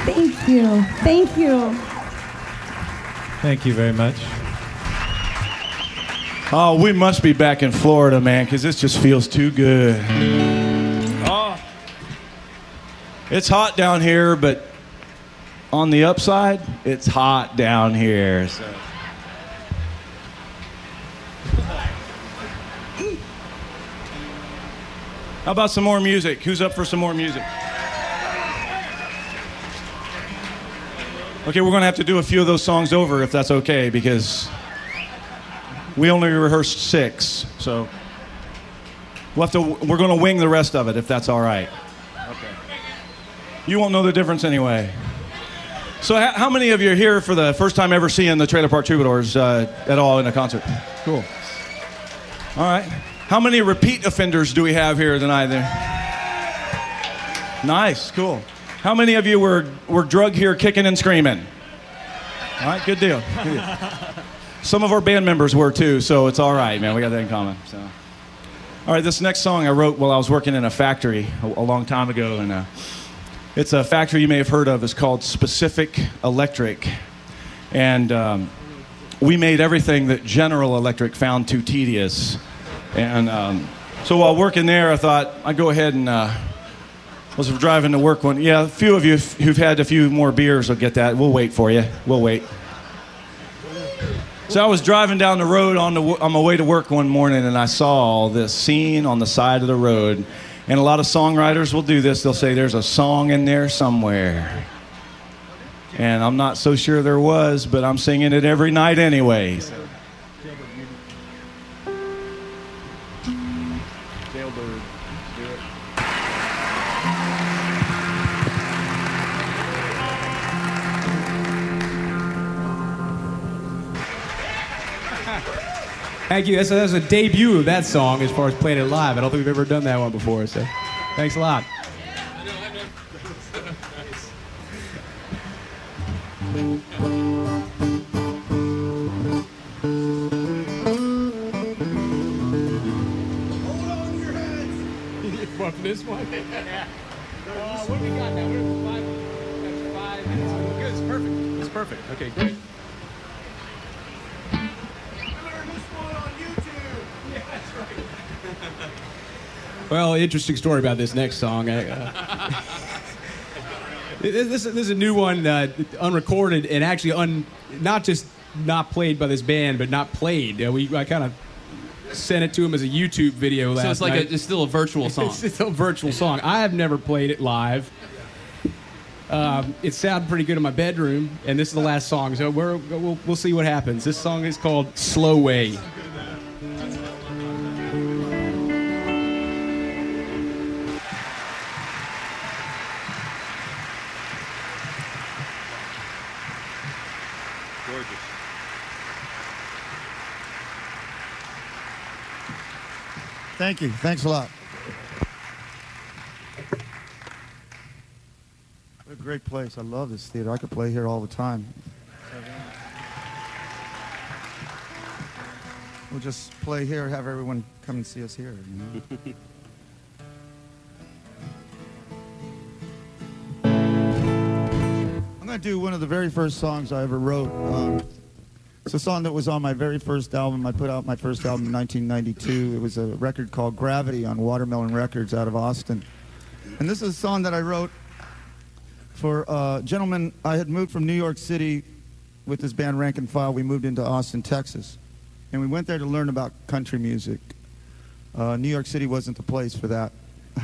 Thank you. Thank you. Thank you very much. Oh, we must be back in Florida, man, because this just feels too good. Oh, it's hot down here, but on the upside, it's hot down here. So. How about some more music? Who's up for some more music? Okay, we're going to have to do a few of those songs over if that's okay, because we only rehearsed 6, so we're going to wing the rest of it if that's all right. Okay. You won't know the difference anyway. So how many of you are here for the first time ever seeing the Trailer Park Troubadours at all in a concert? Cool. All right. How many repeat offenders do we have here tonight? Nice, cool. How many of you were drugged here kicking and screaming? All right, good deal. Good deal. Some of our band members were too, so it's all right, man. We got that in common. So, all right, this next song I wrote while I was working in a factory a long time ago, and it's a factory you may have heard of. It's called Specific Electric, and we made everything that General Electric found too tedious. And so while working there, I thought I'd go ahead and was driving to work one. Yeah, a few of you who've had a few more beers will get that. We'll wait for you. We'll wait. So I was driving down the road on my way to work one morning, and I saw this scene on the side of the road. And a lot of songwriters will do this. They'll say, there's a song in there somewhere. And I'm not so sure there was, but I'm singing it every night anyway. So. Jailbird, do it. Thank you. That's a debut of that song as far as playing it live. I don't think we've ever done that one before, so thanks a lot. For this one? Yeah. What do we got now? We're 5 minutes. Good. It's perfect. It's perfect. Okay, great. Well, interesting story about this next song. This is a new one, unrecorded, and actually not just not played by this band, but not played. I kind of sent it to him as a YouTube video last night. So it's like it's still a virtual song. It's still a virtual song. I have never played it live. It sounded pretty good in my bedroom, and this is the last song, so we'll see what happens. This song is called Slow Way. Thank you. Thanks a lot. What a great place. I love this theater. I could play here all the time. We'll just play here, have everyone come and see us here. You know? I'm going to do one of the very first songs I ever wrote. It's a song that was on my very first album. I put out my first album in 1992. It was a record called Gravity on Watermelon Records out of Austin. And this is a song that I wrote for a gentleman. I had moved from New York City with this band Rank and File. We moved into Austin, Texas. And we went there to learn about country music. New York City wasn't the place for that.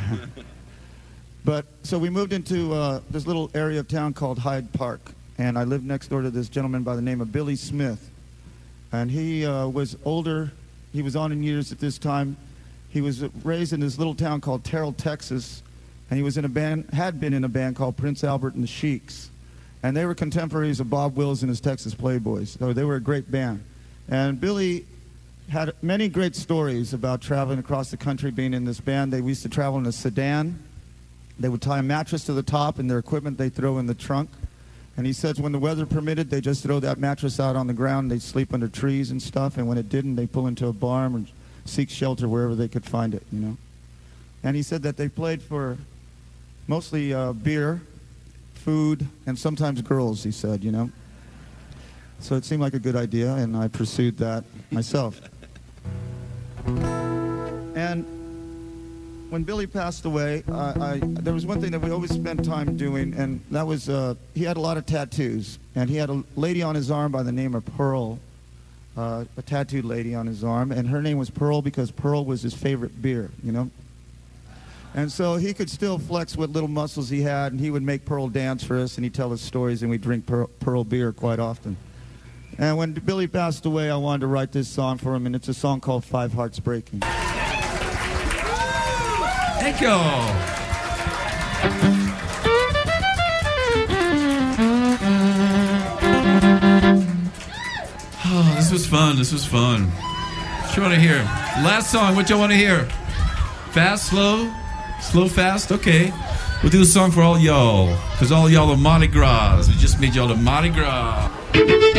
But so we moved into this little area of town called Hyde Park. And I lived next door to this gentleman by the name of Billy Smith. And he was older. He was on in years at this time. He was raised in this little town called Terrell, Texas. And he was in a band, had been in a band called Prince Albert and the Sheiks. And they were contemporaries of Bob Wills and his Texas Playboys. So they were a great band. And Billy had many great stories about traveling across the country, being in this band. They used to travel in a sedan. They would tie a mattress to the top, and their equipment they throw in the trunk. And he says when the weather permitted, they just throw that mattress out on the ground. They'd sleep under trees and stuff. And when it didn't, they pull into a barn and seek shelter wherever they could find it, you know. And he said that they played for mostly beer, food, and sometimes girls, he said, you know. So it seemed like a good idea, and I pursued that myself. And when Billy passed away, there was one thing that we always spent time doing, and that was he had a lot of tattoos, and he had a lady on his arm by the name of Pearl, a tattooed lady on his arm, and her name was Pearl because Pearl was his favorite beer, you know. And so he could still flex what little muscles he had, and he would make Pearl dance for us, and he'd tell us stories, and we'd drink Pearl beer quite often. And when Billy passed away, I wanted to write this song for him, and it's a song called Five Hearts Breaking. Thank you. Oh, this was fun. This was fun. What you want to hear? Last song, what y'all want to hear? Fast, slow? Slow, fast? Okay. We'll do a song for all y'all, because all y'all are Mardi Gras. We just made y'all the Mardi Gras.